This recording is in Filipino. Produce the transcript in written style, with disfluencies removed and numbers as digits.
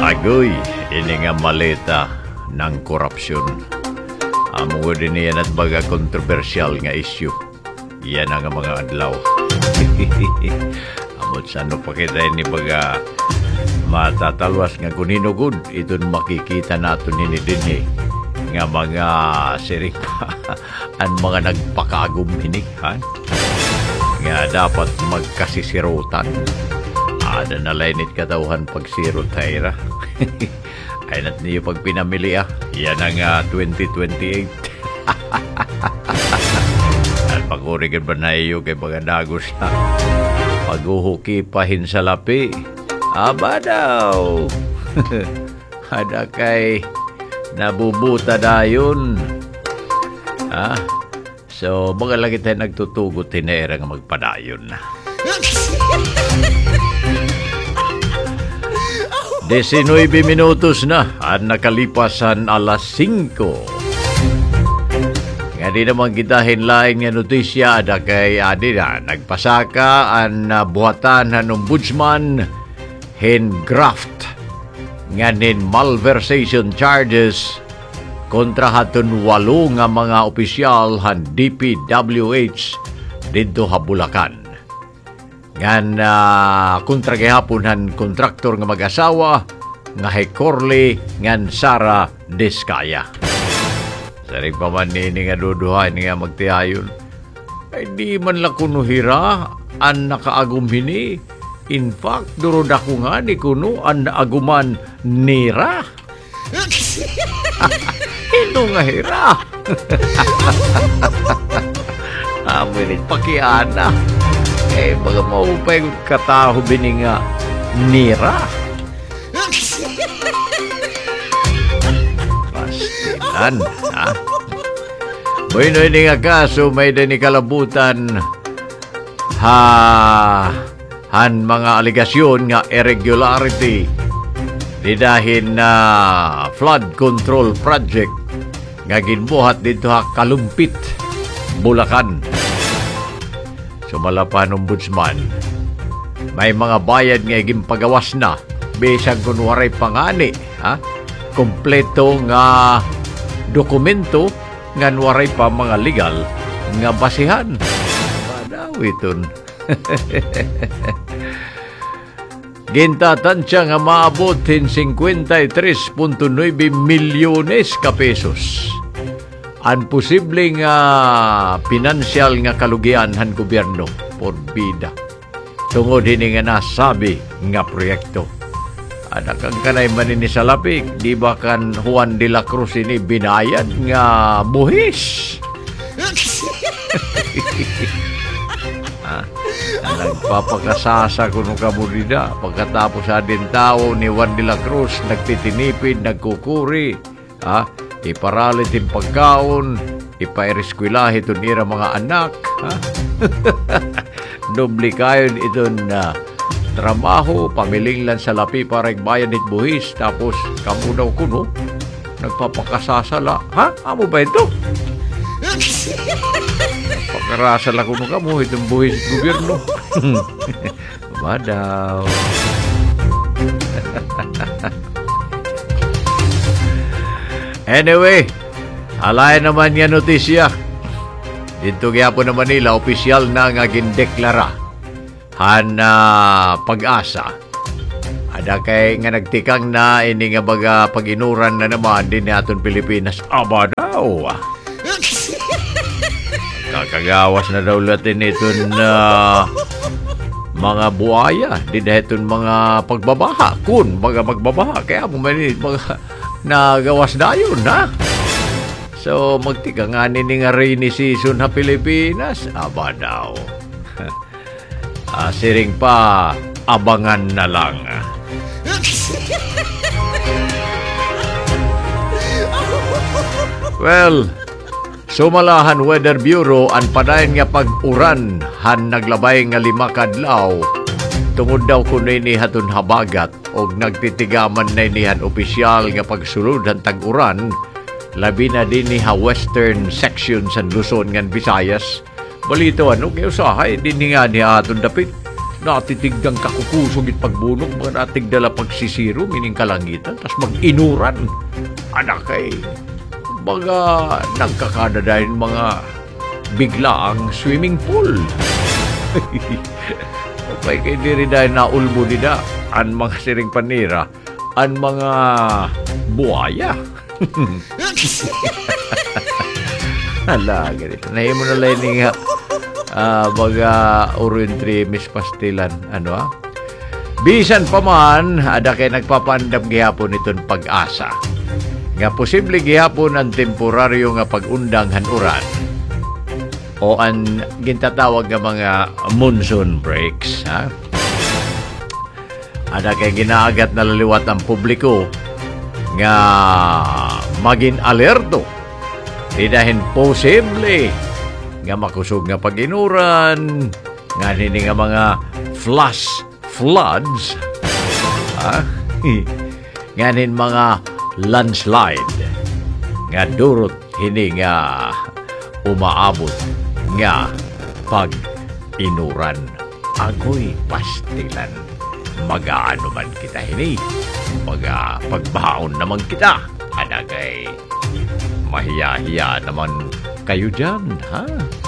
Agoy, ini nga maleta ng korupsyon. Amo din yan at baga kontrobersyal nga issue. Yan ang mga adlaw. Amot sano pa kita ini baga matatalwas nga kuninugod. Ito makikita nato nini din nga mga siring pa ang mga nagpakagum hinikhan nga dapat magkasisirutan. Ada na lainit katauhan pag sirot hayra. Ay nat niyo pag pinamili yan ang 2028. At pag-urigan ba na iyo kay mga dagos na pag-uhuki pahin sa lapi. Aba daw. Ada kay nabubuta dayon. So mga lagi tayo nagtutugot tinera nga magpadayon na. 19 minutos na at nakalipasan alas 5. Nga di naman kita hinlain nga notisya ada kay adi na nagpasaka ang buhatan ng ombudsman hin graft nga nin malversation charges kontra haton 8 nga mga opisyal han DPWH dito ha Bulacan. Ngan kontra gihapon han kontraktor nga mag-asawa nga Hecorle ngan Sara Descaya. Saring pa man nini nga duduhan nga magtihayon. Ay di man la kuno hira an nakaagum hini. In fact, durod ako nga ni kuno an naaguman nira. Ito nga hira. Amilit pakiana. Baga maupay kataho bini nga nira. Pastilan, Bueno, ini nga kaso may din kalabutan han mga aligasyon nga irregularity di dahil na flood control project nga ginbuhat dito ha Kalumpit, Bulacan. Sumalapan ombudsman, may mga bayad nga gimpagawas na bisag kunwaray pangani, kompleto nga dokumento nga waray pa mga legal nga basihan. Badaw iton. Gintatansya nga maabot hin 53.9 milyones ka pesos. Ang posibleng pinansyal nga kalugian han gobyerno por bida. Tungod hini nga nasabi nga proyekto. Ada kang kanay manini sa lapik, di ba kan Juan de la Cruz ini binayad nga buhis? Nagpapakasasa kuno kabudida pagkatapos sa din tao ni Juan de la Cruz nagtitinipid, nagkukuri, iparalit yung pagkaon, ipaireskwelahe ito nira mga anak. Doble kayo itong trabaho, pamiling lang sa lapi para bayan it buhis, tapos kamu daw kuno, nagpapakasasala. Amo ba ito? Pakarasala kuno kamu, itong buhis gobyerno. Madaw. Anyway, alay naman nga notisya. Dito kaya po na Manila, opisyal na nga gindeklara han Pag-asa. Ada kay nga nagtikang na ini nga baga paginuran na naman din naton Pilipinas. Aba daw. Kakagawas na daw latin iton mga buhaya. Di dahiton mga pagbabaha. Kun mga magbabaha. Kaya bumanit mga nagawas na yun, So, magtika nga nini nga rainy season ha Pilipinas. Aba daw. Siring pa, abangan na lang. Well, sumalahan Weather Bureau ang padayon nga pag-uran han naglabay nga 5 kadlaw. Tungod daw kuno ini haton habagat og nagtitigaman na inihan opisyal nga pagsulod han tag-uran labi na din ni western section sa Luzon ngan Visayas. Balito kay usahay din nga ni aton dapit natitigdang kakukusog it pagbunok, mga natigdala pagsisiro, mining kalangitan, tas mag-inuran. Anak kay, mga nagkakadadayin mga bigla ang swimming pool. Okay, kay diri dahil naulbo nila ang mga siring panira, ang mga buhaya. Hala, ganito. Nahimo na lang nga mga urintri mispastilan. Bisan pa man, ada kay nagpapandam gihapon itong pag-asa. Nga posible gihapon ang temporaryo nga pag-undang hanuran o ang gintatawag nga mga monsoon breaks. Ada kay ginaagat na laliwat ang publiko nga maging alerto. Di dahil posible nga makusog nga pag-inuran, nga nini nga mga flash floods, nga nin mga landslide, nga durot hini nga umaabot nga pag-inuran. Agoy pastilan, magaano man kita hini, pagbaon naman kita, anagay mahiya-hiya naman kayo dyan,